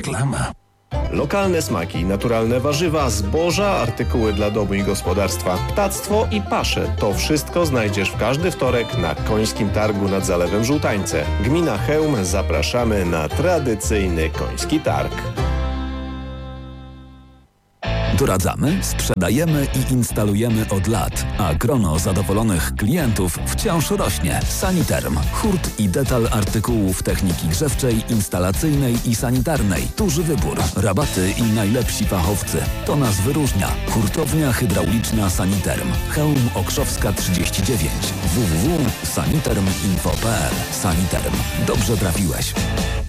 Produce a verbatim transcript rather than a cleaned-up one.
Reklama. Lokalne smaki, naturalne warzywa, zboża, artykuły dla domu i gospodarstwa, ptactwo i pasze. To wszystko znajdziesz w każdy wtorek na Końskim Targu nad Zalewem Żółtańce. Gmina Chełm, zapraszamy na tradycyjny Koński Targ. Doradzamy, sprzedajemy i instalujemy od lat, a grono zadowolonych klientów wciąż rośnie. Saniterm. Hurt i detal artykułów techniki grzewczej, instalacyjnej i sanitarnej. Duży wybór, rabaty i najlepsi fachowcy. To nas wyróżnia. Hurtownia hydrauliczna Saniterm. Chełm Okrzowska trzydzieści dziewięć. w w w kropka saniterm info kropka p l. Saniterm. Dobrze trafiłeś.